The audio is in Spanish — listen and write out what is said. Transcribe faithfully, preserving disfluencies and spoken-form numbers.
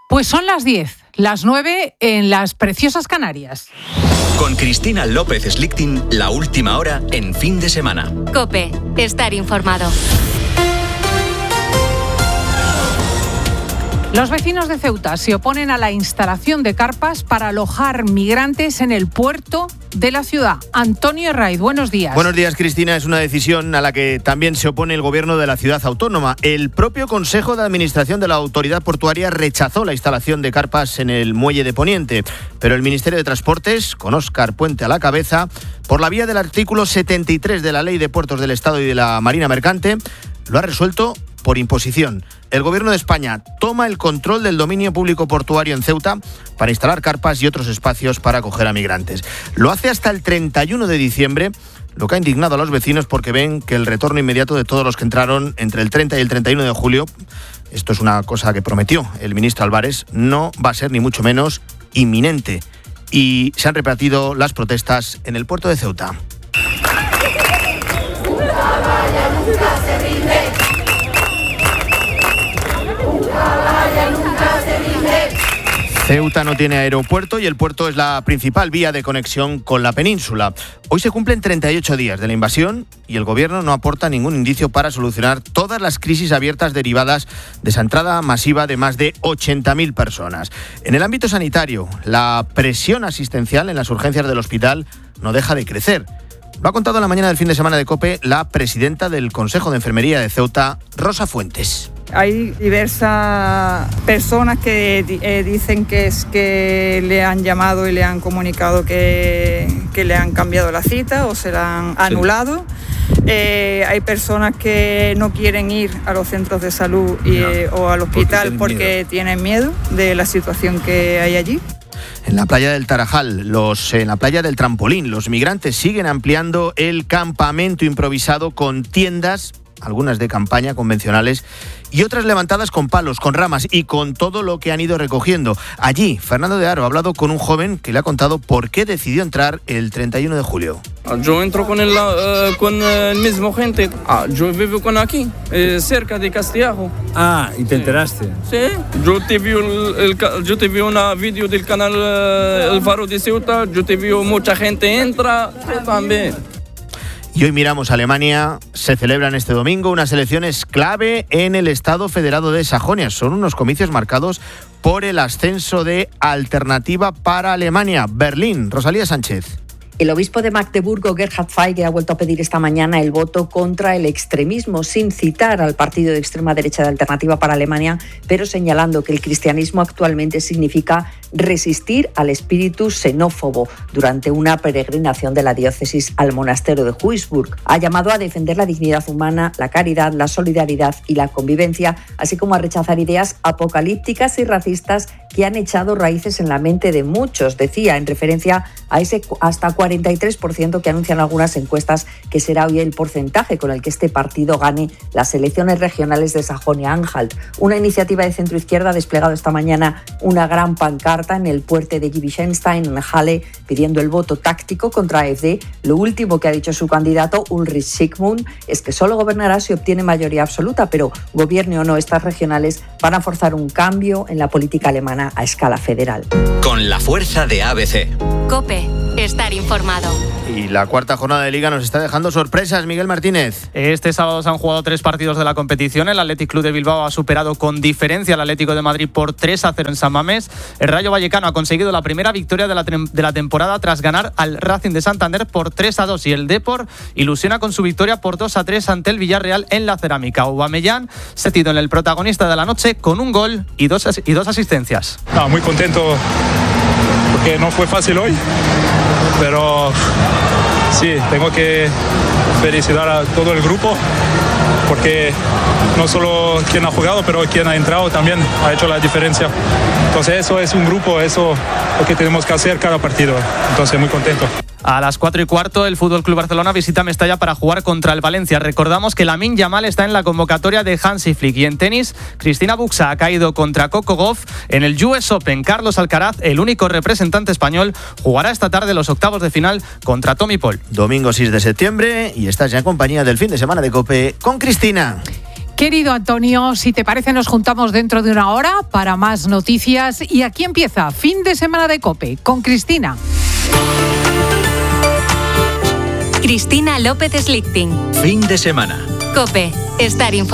Pues son las diez, las nueve en las preciosas Canarias. Con Cristina López Slichting, la última hora en fin de semana. COPE, estar informado. Los vecinos de Ceuta se oponen a la instalación de carpas para alojar migrantes en el puerto de la ciudad. Antonio Herraiz, buenos días. Buenos días, Cristina. Es una decisión a la que también se opone el gobierno de la ciudad autónoma. El propio Consejo de Administración de la Autoridad Portuaria rechazó la instalación de carpas en el muelle de Poniente, pero el Ministerio de Transportes, con Óscar Puente a la cabeza, por la vía del artículo setenta y tres de la Ley de Puertos del Estado y de la Marina Mercante, lo ha resuelto por imposición. El Gobierno de España toma el control del dominio público portuario en Ceuta para instalar carpas y otros espacios para acoger a migrantes. Lo hace hasta el treinta y uno de diciembre, lo que ha indignado a los vecinos porque ven que el retorno inmediato de todos los que entraron entre el treinta y el treinta y uno de julio, esto es una cosa que prometió el ministro Álvarez, no va a ser ni mucho menos inminente. Y se han repartido las protestas en el puerto de Ceuta. Ceuta no tiene aeropuerto y el puerto es la principal vía de conexión con la península. Hoy se cumplen treinta y ocho días de la invasión y el gobierno no aporta ningún indicio para solucionar todas las crisis abiertas derivadas de esa entrada masiva de más de ochenta mil personas. En el ámbito sanitario, la presión asistencial en las urgencias del hospital no deja de crecer. Lo ha contado en la mañana del fin de semana de COPE la presidenta del Consejo de Enfermería de Ceuta, Rosa Fuentes. Hay diversas personas que eh, dicen que es que le han llamado y le han comunicado que, que le han cambiado la cita o se la han anulado. Sí. Eh, hay personas que no quieren ir a los centros de salud y, no, eh, o al hospital porque, tienen, porque tienen miedo de la situación que hay allí. En la playa del Tarajal, los, en la playa del Trampolín, los migrantes siguen ampliando el campamento improvisado con tiendas, algunas de campaña convencionales y otras levantadas con palos, con ramas y con todo lo que han ido recogiendo. Allí, Fernando de Haro ha hablado con un joven que le ha contado por qué decidió entrar el treinta y uno de julio. Yo entro con el, uh, con el mismo gente. Ah, yo vivo con aquí, eh, cerca de Castellajo. Ah, ¿y te enteraste? Sí, yo te vi, el, el, yo te vi una vídeo del canal uh, El Faro de Ceuta, yo te vi mucha gente entra, yo también. Y hoy miramos a Alemania. Se celebran este domingo unas elecciones clave en el Estado Federado de Sajonia. Son unos comicios marcados por el ascenso de Alternativa para Alemania. Berlín, Rosalía Sánchez. El obispo de Magdeburgo, Gerhard Feige, ha vuelto a pedir esta mañana el voto contra el extremismo, sin citar al partido de extrema derecha de Alternativa para Alemania, pero señalando que el cristianismo actualmente significa resistir al espíritu xenófobo durante una peregrinación de la diócesis al monasterio de Huisburg. Ha llamado a defender la dignidad humana, la caridad, la solidaridad y la convivencia, así como a rechazar ideas apocalípticas y racistas que han echado raíces en la mente de muchos, decía, en referencia a ese hasta cuarenta y tres por ciento que anuncian algunas encuestas que será hoy el porcentaje con el que este partido gane las elecciones regionales de Sajonia-Anhalt. Una iniciativa de centroizquierda ha desplegado esta mañana una gran pancarta en el puerto de Giebichenstein, en Halle, pidiendo el voto táctico contra A F D. Lo último que ha dicho su candidato, Ulrich Sigmund, es que solo gobernará si obtiene mayoría absoluta, pero gobierne o no, estas regionales van a forzar un cambio en la política alemana a escala federal. Con la fuerza de A B C. COPE, estar informado. Y la cuarta jornada de Liga nos está dejando sorpresas, Miguel Martínez. Este sábado se han jugado tres partidos de la competición. El Athletic Club de Bilbao ha superado con diferencia al Atlético de Madrid por tres a cero en San Mamés. El Rayo Vallecano ha conseguido la primera victoria de la, de la temporada tras ganar al Racing de Santander por tres a dos. Y el Depor ilusiona con su victoria por dos a tres ante el Villarreal en la Cerámica. Aubameyang se tituló en el protagonista de la noche con un gol y dos, y dos asistencias. No, muy contento porque no fue fácil hoy, pero sí, tengo que felicitar a todo el grupo porque no solo quien ha jugado, pero quien ha entrado también ha hecho la diferencia. Entonces eso es un grupo, eso es lo que tenemos que hacer cada partido. Entonces muy contento. A las cuatro y cuarto, el F C Barcelona visita Mestalla para jugar contra el Valencia. Recordamos que Lamine Yamal está en la convocatoria de Hansi Flick. Y en tenis, Cristina Buxa ha caído contra Coco Gauff en el U S Open. Carlos Alcaraz, el único representante español, jugará esta tarde los octavos de final contra Tommy Paul. Domingo seis de septiembre y estás ya en compañía del fin de semana de COPE con Cristina. Querido Antonio, si te parece nos juntamos dentro de una hora para más noticias y aquí empieza Fin de Semana de COPE con Cristina. Cristina López Slichting. Fin de semana. COPE. Estar informado.